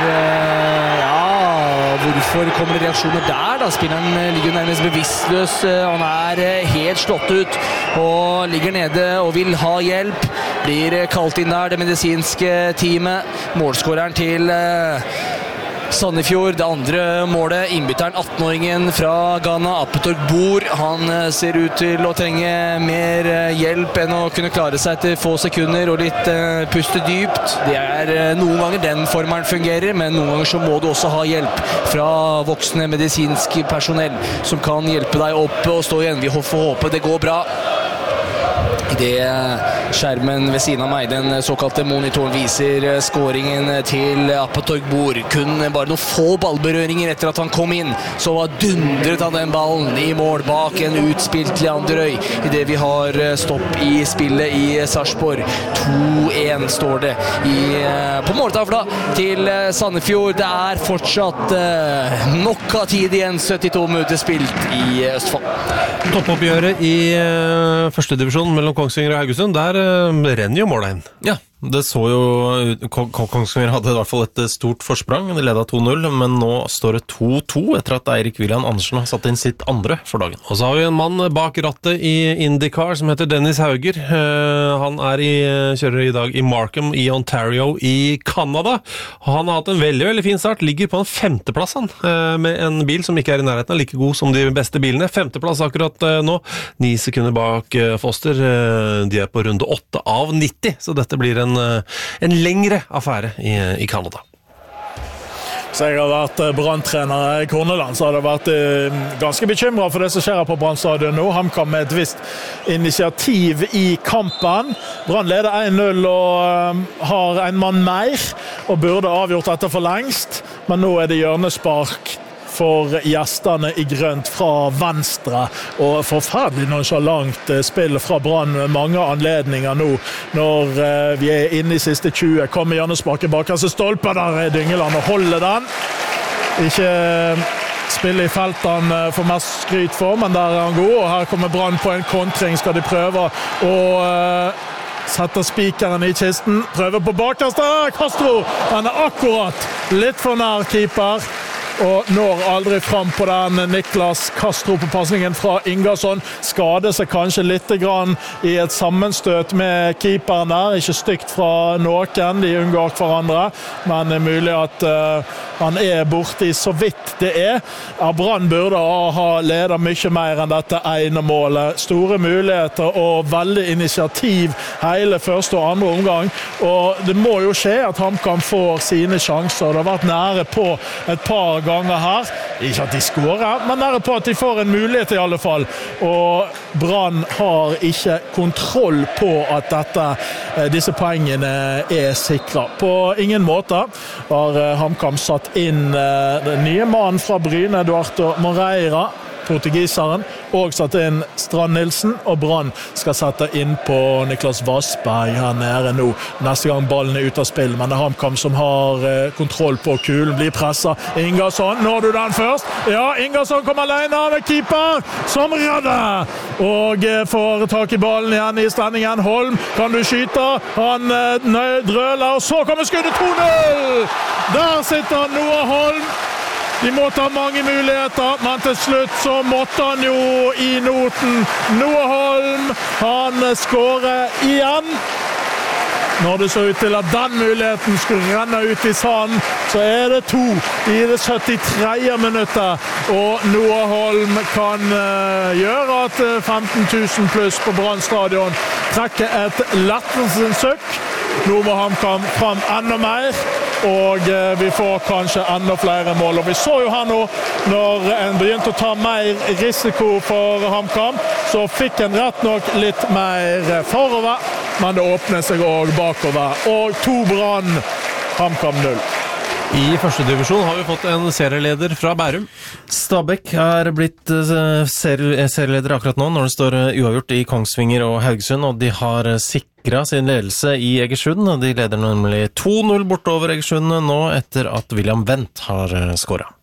for hvorfor kommer det reaksjoner der da? Spilleren ligger nærmest bevisstløs, han helt slått ut og ligger nede og vil ha hjelp, blir kalt inn der det medisinske teamet, målskåreren til Sandefjord, det andre målet, innbytteren 18-åringen fra Ghana, Apetorg Bor, han ser ut til å trenge mer hjelp enn å kunne klare seg etter få sekunder og litt puste dypt. Det noen ganger den formelen fungerer, men noen ganger så må du også ha hjelp fra voksne medisinsk personell som kan hjelpe deg opp og stå igjen. Vi får håpe det går bra. I det skjermen ved siden av meg, den såkalte monitoren, viser skåringen til Apetorg Bor. Kun bare noen få ballberøringer etter at han kom inn, så dundret han den ballen I mål bak en utspilt Leanderøy. I det vi har stopp I spillet I Sarpsborg. 2-1 står det på måltavla til Sandefjord. Det fortsatt nok av tid igjen, 72 minutter spilt I Østfold. Toppoppgjøret I første divisjon mellom Kongsvinger og Haugesund, der renner jo målet inn. Ja, det så jo Kongsvinger hadde I hvert fall et stort forsprang. De ledet 2-0, men nå står det 2-2 etter at Eirik William Andersen har satt inn sitt andre for dagen. Og så har vi en mann bak rattet I IndyCar som heter Dennis Hauger. Han kjører I dag I Markham I Ontario I Canada. Han har hatt en veldig, veldig fin start. Ligger på en 5. plass han, med en bil som ikke I nærheten av like god som de beste bilene. 5. plass akkurat nå. 9 sekunder bak Foster. De på runde 8 av 90, så dette blir en lengre affære I Canada. Så jeg har vært branntrener I Korneland, så har det vært ganske bekymret for det som skjer på Brannstadion nå. Han kom med et visst initiativ I kampen. Brann leder 1-0 og har en mann mer, og burde avgjort dette for lengst. Men nå det hjørnespark for gjestene I grønt fra venstre, og forferdelig nonchalant spill fra Brann med mange anledninger nå, når vi inne I siste 20, kommer hjørnesparket bak, altså stolper der Dyngeland og holder den. Ikke spille I felten for mest skryt for, men der han god, og her kommer Brann på en kontring, skal de prøve å setter spikeren I kisten, prøver på bakerste, Castro, han akkurat litt for nær keeper, og når aldri frem på den. Niklas Castro på passningen fra Ingarsson skader seg kanskje litt grann i et sammenstøt med keeperen der. Ikke stygt fra noen, de unngår hverandre, men det er mulig at han er borte i så vidt det er. Brann burde ha ledet mye mer enn dette ene målet. Store muligheter og veldig initiativ hele første og andre omgang, og det må jo skje at HamKam får sine sjanser. Det har vært nære på et par ganger her. Ikke at de skårer, men nære på at de får en mulighet i alle fall. Og Brann har ikke kontroll på at disse poengene er sikra. På ingen måte har HamKam satt inn den nye mannen fra Bryne, Eduardo Moreira, portugiseren, og satt inn Strand Nilsen, og Brann skal sette inn på Niklas Vassberg her nede nå. Neste gang ballen er ute av spill, men det er HamKam som har kontroll på kulen, blir presset. Ingarsson, når du den først? Ja, Ingarsson kommer alene med keeper, som redder, og får tak i ballen igjen i stendingen. Holm, kan du skyte? Han drøler, og så kommer skuddet 2-0! Der sitter Noah Holm. De måtte ha mange muligheter, men til slutt så måtte han jo i noten. Noah Holm, han skårer igjen. Når det så ut til at den muligheten skulle renne ut i sanden, så er det 2 i det 73. minuttet. Og Noah Holm kan gjøre at 15 000 pluss på Brann stadion trekker et lettelsens søkk. Nå må HamKam fram enda mer, og vi får kanskje enda flere mål. Og vi så jo her nå, når en begynte å ta mer risiko for HamKam, så fikk en rett nok litt mer forover, men det åpner seg også bakover. Og 2 Brann, HamKam 0. I første divisjon har vi fått en serieleder fra Bærum. Stabæk er blitt serieleder akkurat nå, når det står uavgjort i Kongsvinger og Haugesund, og de har sikret sin ledelse i Egersund. De leder nemlig 2-0 bortover Egersund nå, etter at William Wendt har skåret.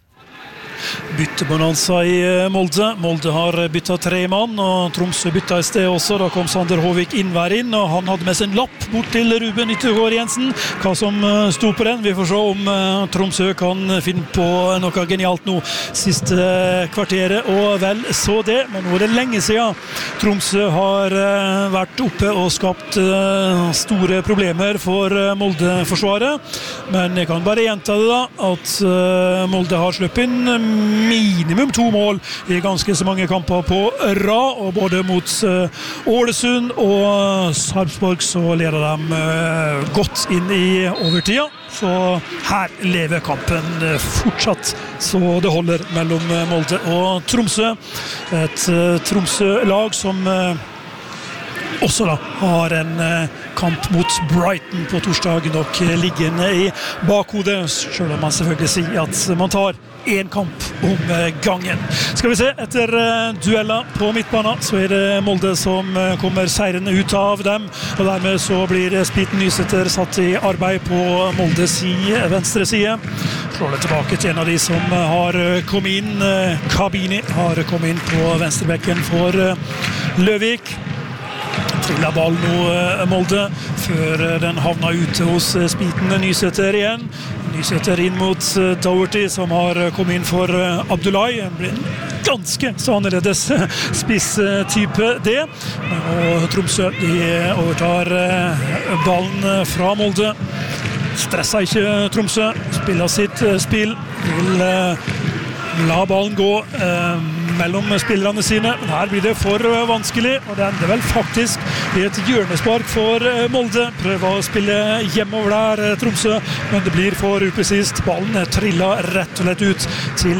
Byttebonanza i Molde. Molde har byttet 3 mann, og Tromsø byttet i sted også. Da kom Sander Håvik Innvær inn, og han hadde med sin lapp bort til Ruben Yttergård Jensen. Hva som sto på den, vi får se om Tromsø kan finne på noe genialt nå siste kvarteret, og vel så det. Men nå er det lenge siden Tromsø har vært oppe og skapt store problemer for Molde-forsvaret. Men jeg kan bare gjenta det da, at Molde har sluppet inn minimum 2 mål i ganske så mange kamper på rad, og både mot Ålesund og Sarpsborg så leder de godt inn i overtida. Så her lever kampen fortsatt, så det holder mellom Molde og Tromsø. Et Tromsø-lag som også da har en kamp mot Brighton på torsdag nok liggende i bakhodet, selv om man selvfølgelig sier at man tar en kamp om gangen. Skal vi se, etter dueller på midtbanen så er det Molde som kommer seirende ut av dem, og dermed så blir Spiten Nysetter satt i arbeid på Moldes venstre side. Slår det tilbake til en av de som har kommet inn. Kabini har kommet inn på venstrebekken for Løvik. Trilla ball nå Molde, før den havna ute hos Spiten Nysetter igjen. Nysetter inn mot Doherty, som har kommet inn for Abdullahi. Han blir en ganske så annerledes spisstype det. Og Tromsø, de overtar ballen fra Molde. Stresser ikke Tromsø, spiller sitt spill. Vil la ballen gå mellom spillerne sine. Her blir det for vanskelig, og det ender vel faktisk i et hjørnespark for Molde. Prøver å spille hjemover der Tromsø, men det blir for upresist. Ballen trillet rett og slett ut til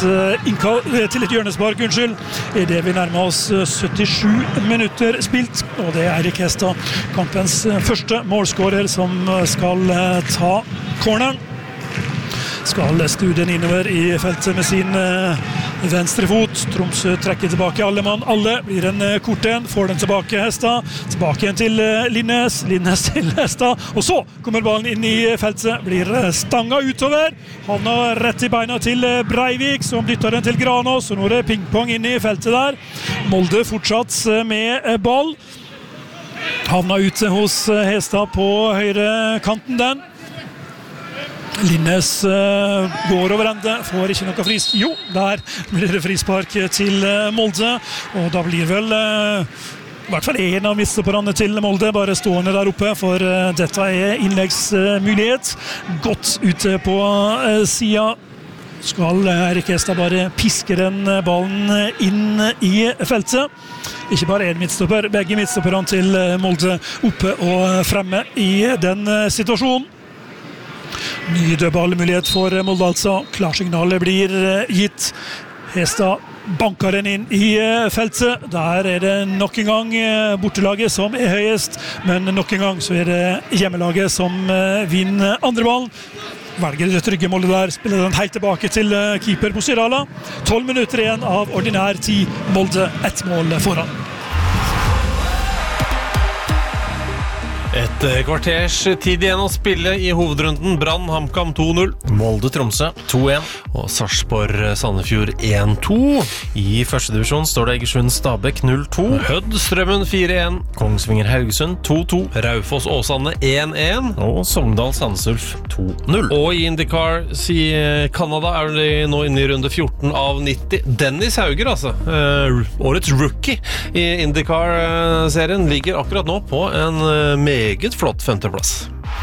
et hjørnespark, i det vi nærmer oss 77 minutter spilt, og det er Eirik Hestad, kampens første målskårer, som skal ta corneren. Skal skru den innover i feltet med sin venstre fot. Tromsø trekker tilbake alle mann. Alle blir en kort en. Får den tilbake Hestad. Tilbake igjen til Linnes. Linnes til Hestad. Og så kommer ballen inn i feltet. Blir stanga utover. Havner rett i beina til Breivik, som dytter den til Granås. Og nå er det pingpong inn i feltet der. Molde fortsatt med ball. Havner ute hos Hestad på høyre kanten den. Linnes går over ende, får ikke noe fris. Jo, der blir det frispark til Molde, og da blir vel i hvert fall en av midtstopperne til Molde bare stående der oppe, for dette innleggsmulighet. Godt ute på siden. Skal Eirik Hestad bare piske den ballen inn i feltet. Ikke bare en midtstopper, begge midtstopperne til Molde oppe og fremme i den situasjonen. Ny dødballmulighet for Molde altså. Klarsignalet blir gitt. Hestad banker den inn i feltet. Der det nok en gang bortelaget som høyest, men nok en gang så det hjemmelaget som vinner andre ballen. Velger det trygge målet der, spiller den helt tilbake til keeper Musirala. 12 minutter igjen av ordinær tid. Molde 1 mål foran. Et kvarters tid igjen å spille i hovedrunden. Brann HamKam 2-0. Molde Tromsø 2-1. Og Sarpsborg Sandefjord 1-2. I første divisjon står det Egersund Stabæk 0-2. Hødd Strømmen 4-1. Kongsvinger Haugesund 2-2. Raufoss Åsane 1-1. Og Sogndal Sandsulf 2-0. Og i IndyCar i Canada de nå inne i runde 14 av 90. Dennis Hauger, altså. Årets rookie i IndyCar-serien ligger akkurat nå på en meget flott 5. plass.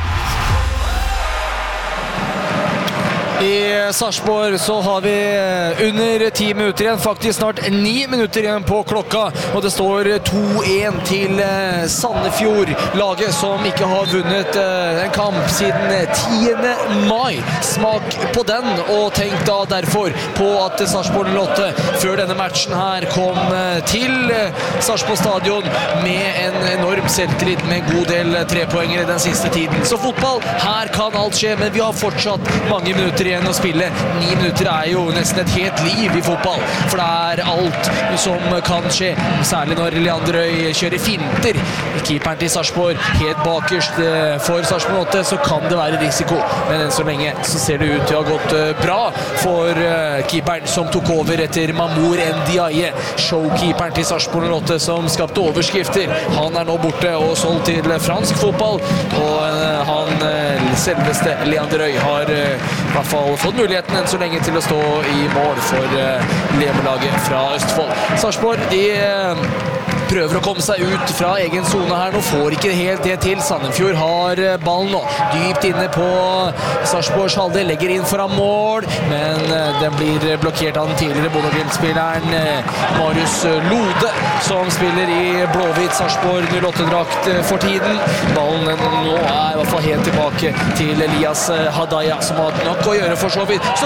I Sarpsborg så har vi under 10 minutter igjen, faktisk snart 9 minutter igjen på klokka, og det står 2-1 til Sandefjord, laget som ikke har vunnet en kamp siden 10. mai. Smak på den, og tenk da derfor på at Sarpsborg 08 før denne matchen her kom til Sarpsborg stadion med en enorm selvtillit med en god del 3-poenger i den siste tiden. Så fotball, her kan alt skje, men vi har fortsatt mange minutter igjen å spille. 9 minutter jo nesten et helt liv i fotball, for det alt som kan skje, særlig når Leander Øy kjører finter. Keeperen til Sarpsborg helt bakerst for Sarpsborg 8, så kan det være risiko, men enn så lenge så ser det ut til å ha gått bra for keeperen som tok over etter Mamour Ndiaye, showkeeperen til Sarpsborg 8 som skapte overskrifter. Han nå borte og solgt til fransk fotball, og han selveste Leander Øy har i hvert fall fått muligheten enn så lenge til å stå i mål for hjemmelaget fra Østfold. Sarpsborg, de prøver å komme seg ut fra egen zone her. Nå får ikke helt det til. Sandefjord har ballen nå. Dypt inne på Sarpsborgs halvdel. Legger inn foran mål, men den blir blokkert av den tidligere Bodø-Glimt-spilleren Marius Lode, som spiller i blåhvit Sarpsborg 08-drakt for tiden. Ballen nå i hvert fall helt tilbake til Elias Hadaya, som har nok å gjøre for så vidt. Så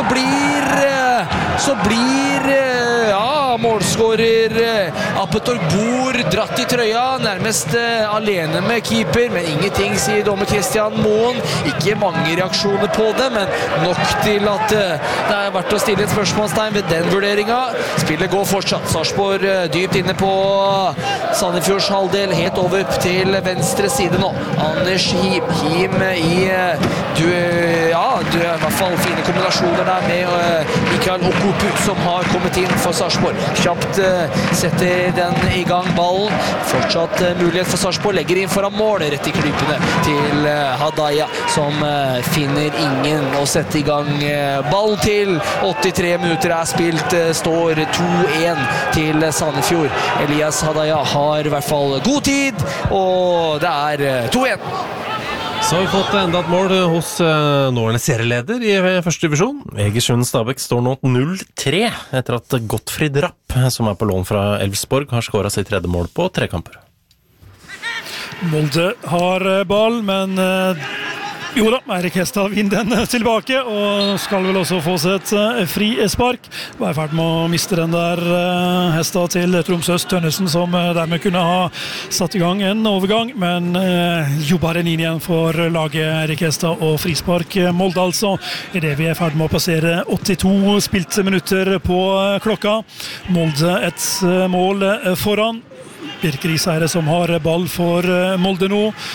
blir målskårer Apetor Bor dratt i trøya, nærmest alene med keeper, men ingenting, sier dommer Christian Moen. Ikke mange reaksjoner på det, men nok til at det verdt å stille et spørsmålstegn ved den vurderingen. Spillet går fortsatt. Sarpsborg dypt inne på Sandefjords halvdel, helt over til venstre side nå. Anders Him i i hvert fall fine kombinasjoner der med Mikael Okupu, som har kommet inn for Sarpsborg. Kjapt setter den i gang ballen. Fortsatt mulighet for Sarpsborg. Legger inn foran mål, rett i klypene til Hadaya, som finner ingen å sette i gang ballen til. 83 minutter spilt, står 2-1 til Sandefjord. Elias Hadaya har i hvert fall god tid, og det 2-1. Så har vi fått enda et mål hos nåværende serieleder i første divisjon. Egersund Stabæk står nå 0-3 etter at Gottfried Rapp, som på lån fra Elfsborg, har skåret sitt 3. mål på 3 kamper. Molde har ball, men jo da, Eirik Hestad vinner den tilbake, og skal vel også få seg et frispark. Var i ferd med å miste den der, Hestad til Tromsøs Tønnesen, som dermed kunne ha satt i gang en overgang, men jobber den inn igjen for laget Eirik Hestad, og frispark Molde altså. I det vi i ferd med å passere 82 spilte minutter på klokka. Molde et mål foran. Birker Isære som har ball for Molde nå.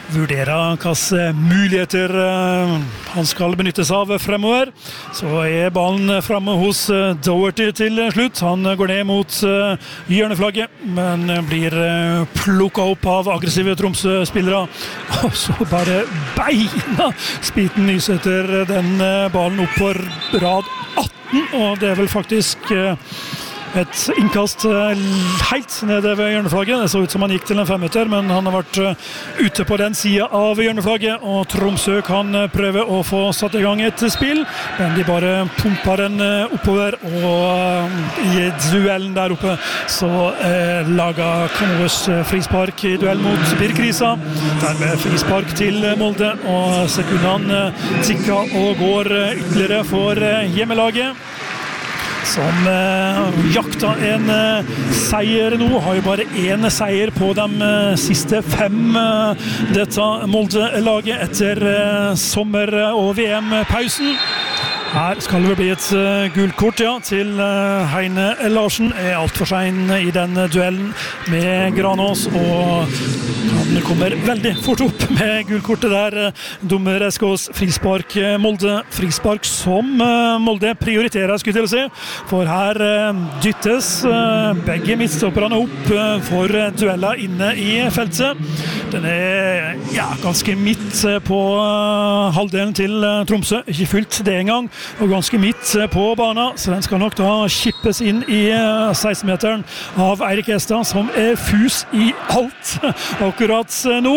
vurdere hvilke muligheter han skal benyttes av fremover. Så ballen fremme hos Doherty til slutt. Han går ned mot hjørneflagget, men blir plukket opp av aggressive Tromsø-spillere. Og så bare beina Spiten Nysæter den ballen opp på rad 18, og det vel faktisk et innkast helt nede ved hjørneflagget. Det så ut som han gikk til en 5-meter, men han har vært ute på den siden av hjørneflagget, og Tromsø kan prøve å få satt i gang et spill, men de bare pumper den oppover, og i duellen der oppe så lager Kamoes frispark i duell mot Birkrisa. Dermed frispark til Molde, og sekundene tikker og går ytterligere for hjemmelaget, som jakta en seier nå, har jo bare en seier på de siste 5 dette Molde-laget etter sommer- og VM-pausen. Her skal det bli et gullkort til Heine Larsen. Alt for sein i den duellen med Granås, og han kommer veldig fort opp med gullkortet der. Dommer Eskås, frispark Molde. Frispark som Molde prioriterer, skulle jeg til å si. For her dyttes begge midtstopperne opp for dueller inne i feltet. Den ganske midt på halvdelen til Tromsø. Ikke fullt det engang. Og ganske midt på banen, så den skal nok da kippes inn i 16-meteren av Eirik Estad, som fus i alt akkurat nå.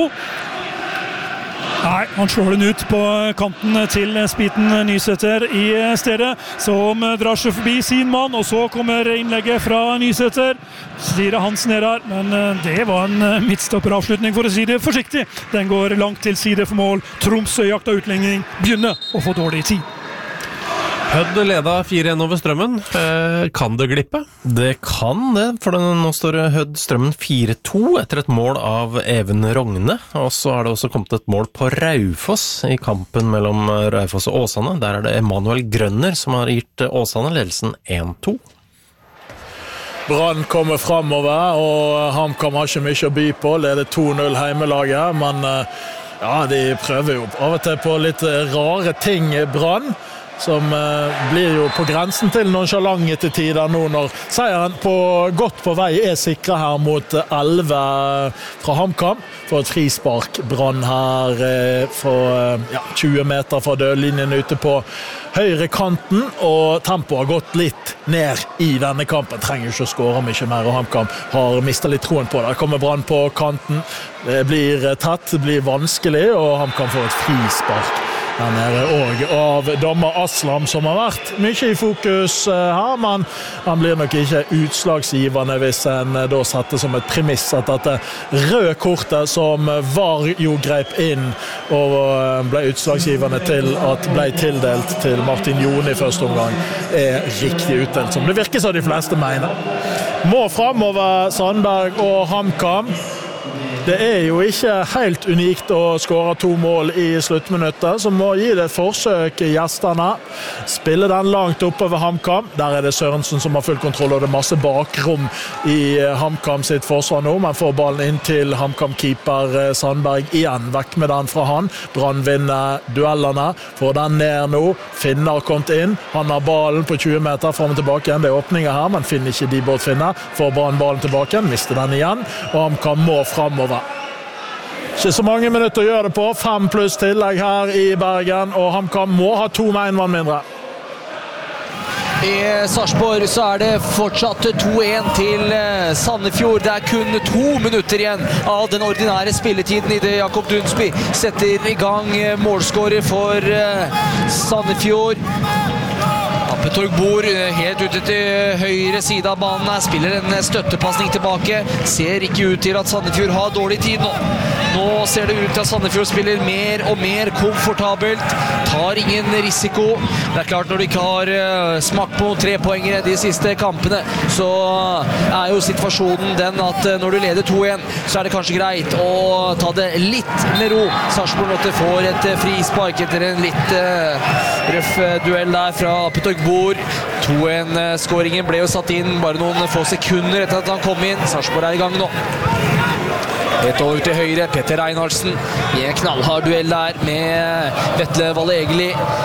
Nei, han slår den ut på kanten til Spiten Nysæter i stedet, som drar seg forbi sin mann, og så kommer innlegget fra Nysæter. Styrer hans ned her, men det var en midtstopperavslutning, for å si det forsiktig. Den går langt til side for mål. Tromsø jakta utligning, begynner å få dårlig tid. Hødd leda 4-1 over Strømmen. Kan det glippe? Det kan det, for nå står Hødd Strømmen 4-2 etter et mål av Even Rogne. Og så har det også kommet et mål på Raufoss i kampen mellom Raufoss og Åsane. Der det Emanuel Grønner som har gitt Åsane ledelsen 1-2. Brann kommer fremover, og HamKam har ikke mye å by på. Leder 2-0 heimelaget, men de prøver jo av og til på litt rare ting, Brann, som blir jo på grensen til nonchalant til tider nå, når seieren godt på vei sikret her mot 11 fra HamKam. For et frispark Brann her for 20 meter fra dødlinjen ute på høyre kanten, og tempoet har gått litt ned i denne kampen. Trenger ikke å skåre mye mer, og HamKam har mistet litt troen på det. Der kommer Brann på kanten, det blir tett, det blir vanskelig, og HamKam får et frispark. Den også av dommer Aslam, som har vært mye i fokus her, men han blir nok ikke utslagsgivende hvis en da setter som et premiss at dette røde kortet som VAR jo greip inn og ble utslagsgivende til at ble tildelt til Martin Jone i første omgang, riktig utdelt, som det virker som de fleste mener. Må fremover Sandberg og HamKam. Det jo ikke helt unikt å skåre 2 mål i sluttminuttet, så må gi det et forsøk gjestene. Spille den langt oppe ved HamKam. Der det Sørensen som har full kontroll, og det masse bakrom i HamKam sitt forsvar nå, men får ballen inn til HamKam-keeper Sandberg igjen. Vekk med den fra han. Brann vinner duellene. Får den ned nå. Finner kommet inn. Han har ballen på 20 meter frem og tilbake igjen. Det åpninger her, men finner ikke de bort finner. Får Brann ballen tilbake igjen. Mister den igjen. Og HamKam må fremover. Ikke så mange minutter å gjøre det på. 5 pluss tillegg her i Bergen, og HamKam må ha 2 med 1 mann mindre. I Sarpsborg så det fortsatt 2-1 til Sandefjord. Det kun 2 minutter igjen av den ordinære spilletiden i det Jakob Dunsby setter i gang målskårer for Sandefjord. Appetorg bor helt ute til høyre side av banen her, spiller en støttepasning tilbake. Ser ikke ut til at Sandefjord har dårlig tid nå. Nå ser det ut til at Sandefjord spiller mer og mer komfortabelt, tar ingen risiko. Det klart når de ikke har smakt på 3-poengere de siste kampene, så jo situasjonen den at når du leder 2-1, så det kanskje greit å ta det litt med ro. Sarpsborg Lotte får et frispark etter en litt røff duell der fra Appetorg bor. 2-1-skåringen ble jo satt inn bare noen få sekunder etter at han kom inn. Sarpsborg i gang nå. Et over til høyre, Petter Reinhardsen i en knallhard duell der med Vetle Valle Egeli.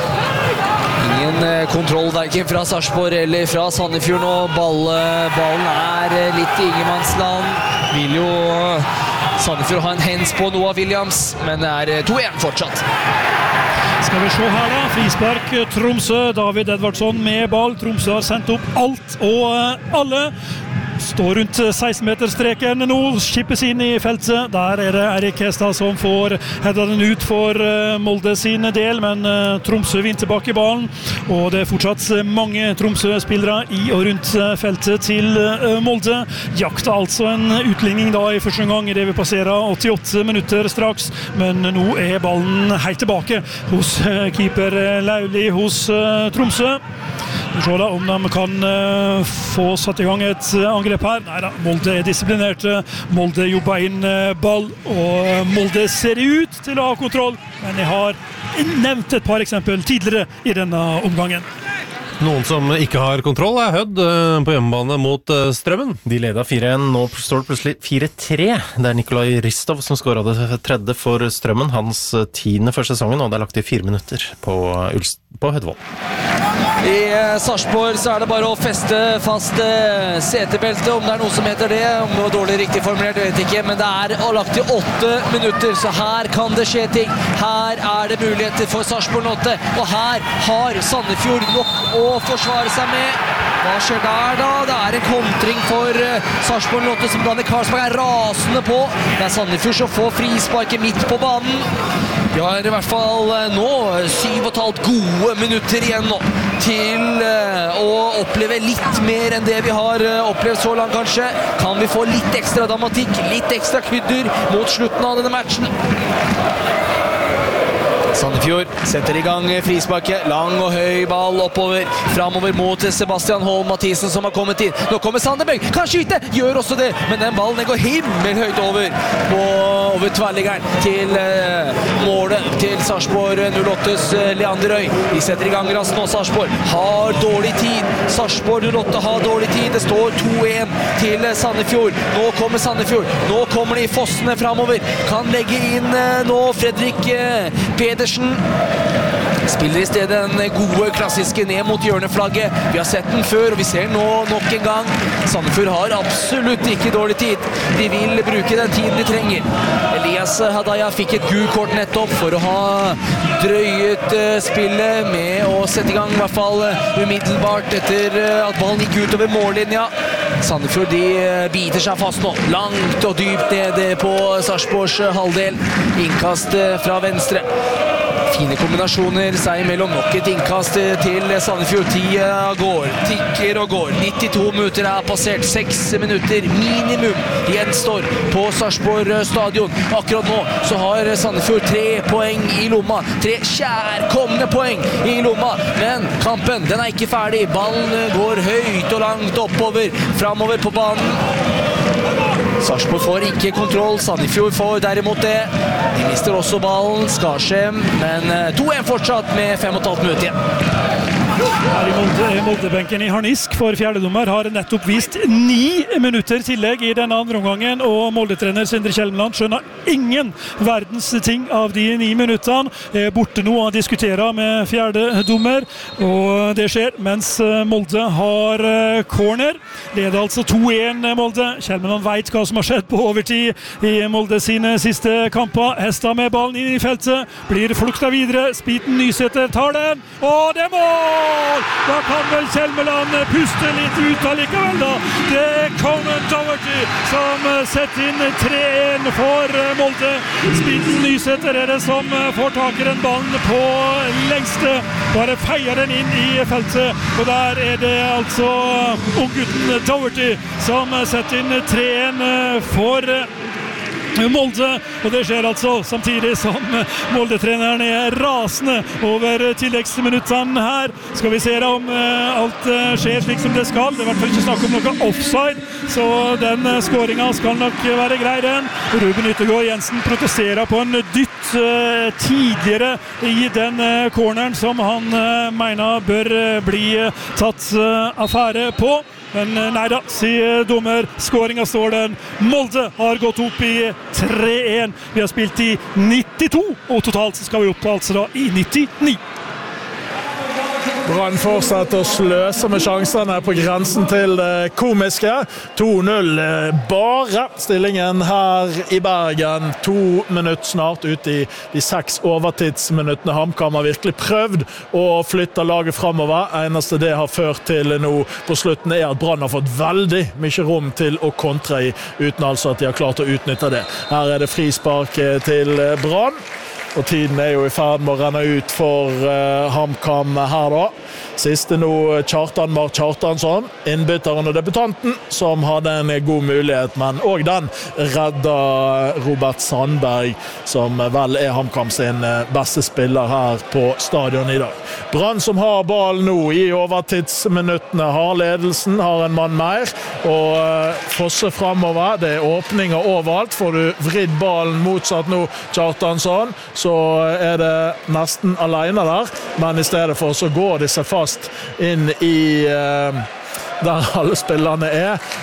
Ingen kontroll hverken fra Sarpsborg eller fra Sandefjord nå. Ballen litt i ingenmannsland. Vil jo Sandefjord ha en hands på Noah Williams, men det 2-1 fortsatt. Skal vi se her da, frispark Tromsø, David Edvardsson med ball. Tromsø har sendt opp alt og alle. Står rundt 16-meterstreken nå, skippes inn i feltet. Der det Erik Hestad som får hedda den ut for Molde sin del, men Tromsø vinner tilbake i ballen, og det fortsatt mange Tromsø-spillere i og rundt feltet til Molde. Jakta altså en utligning da i første gang i det vi passerer 88 minutter straks, men nå ballen helt tilbake hos keeper Lauli hos Tromsø. Vi ser da om de kan få satt i gang et angrep her. Neida, Molde disiplinerte. Molde jobber inn ball, og Molde ser ut til å ha kontroll, men jeg har nevnt et par eksempel tidligere i denne omgangen. Noen som ikke har kontroll Hødd på hjemmebane mot Strømmen. De ledet 4-1, nå står det plutselig 4-3. Det Nikolaj Ristov som skåret det tredje for Strømmen, hans 10. for sesongen, og det lagt i 4 minutter på Hødvoll. I Sarpsborg så det bare å feste fast setebeltet, om det noe som heter det, om det var dårlig riktig formulert, jeg vet ikke, men det lagt i 8 minutter, så her kan det skje ting. Her det muligheter for Sarpsborg 8, og her har Sandefjord nok å forsvare seg med. Hva skjer der da? Det en kontring for Sarpsborg 8 som Danny Karlsberg rasende på. Det Sandefjord som får frisparket midt på banen. Vi har i hvert fall nå 7,5 gode minutter igjen nå til å oppleve litt mer enn det vi har opplevd så langt kanskje. Kan vi få litt ekstra dramatikk, litt ekstra krydder mot slutten av denne matchen? Sandefjord setter i gang frisparket, lang og høy ball oppover, framover mot Sebastian Holm Mathisen som har kommet inn. Nå kommer Sanderbøg, kan skyte, gjør også det, men den ballen går himmelhøyt over tverrliggeren til målet til Sarpsborg 08s Leander Røy. De setter i gang raskt nå, Sarpsborg har dårlig tid, Sarpsborg 08 har dårlig tid, det står 2-1 til Sandefjord. Nå kommer Sandefjord, nå kommer de fossene framover, kan legge inn nå Fredrik Pedersen. Spiller i stedet den gode klassiske ned mot hjørneflagget. Vi har sett den før, og vi ser nå nok en gang. Sandefjord har absolutt ikke dårlig tid. De vil bruke den tiden de trenger. Elias Hadaya fikk et gult kort nettopp for å ha drøyet spillet med å sette i gang i hvert fall umiddelbart etter at ballen gikk ut over mållinja. Sandefjord de biter seg fast nå, langt og dypt nede på Sarpsborgs halvdel. Innkast fra venstre. Fine kombinasjoner seg imellom, nok et innkast til Sandefjord. Tida går, tikker og går. 92 minutter passert, 6 minutter minimum gjenstår på Sarpsborg stadion. Akkurat nå så har Sandefjord 3 poeng i lomma, 3 kjærkomne poeng i lomma, men kampen den ikke ferdig. Ballen går høyt og langt oppover, framover på banen. Sarpsborg får ikke kontroll, Sandefjord får derimot det. De mister også ballen, Skarsheim, men 2-1 fortsatt med 5,5 minutter igjen. Her i Moldebenken i Harnisk for fjerdedommer har nettopp vist 9 minutter tillegg i denne andre omgangen, og Molde-trener Sindre Kjelmeland skjønner ingen verdens ting av de 9 minuttene. Borte nå og diskuterer med fjerdedommer, og det skjer mens Molde har corner. Leder altså 2-1 Molde. Kjelmeland vet hva som har skjedd på overtid i Molde sine siste kamper. Hestad med ballen inn i feltet, blir flukta videre. Spiten Nysæter tar den, og det mål! Da kan vel Kjelmeland puste litt ut allikevel da. Det Conan Doherty som setter inn 3-1 for Molde. Spiten Nysæter det som får tak i den ballen på lengste. Bare feier den inn i feltet, og der det altså unggutten Doherty som setter inn 3-1 for Molde, og det skjer altså samtidig som Molde-treneren rasende over tilleggsminuttene her. Skal vi se da om alt skjer slik som det skal. Det i hvert fall ikke snakk om noe offside, så den skåringen skal nok være grei den. Ruben Yttergård Jensen protesterer på en dytt tidligere i den corneren som han mener bør bli tatt affære på. Men nei da, sier dommer. Skåringen står den. Molde har gått opp i 3-1. Vi har spilt i 92, og totalt skal vi opp altså da i 99. Brann fortsetter å sløse med sjansene på grensen til det komiske. 2-0 bare stillingen her i Bergen. 2 minutter snart ut i de 6 overtidsminuttene. HamKam har virkelig prøvd å flytte laget fremover. Eneste det har ført til nå på slutten at Brann har fått veldig mye rom til å kontre i, uten altså at de har klart å utnytte det. Her det frispark til Brann. Og tiden jo i ferd med å renne ut for HamKam her da. Siste nå Kjartan Mart Kjartansson, innbytteren og debutanten, som hadde en god mulighet, men også den redda Robert Sandberg, som vel HamKam sin beste spiller her på stadion i dag. Brann som har ball nå i overtidsminuttene, har ledelsen, har en mann mer, og Fosse fremover. Det åpninger overalt. Får du vridd ballen motsatt nå Kjartansson, så det nesten alene der, men i stedet for så går de seg fast inn i der alle spillerne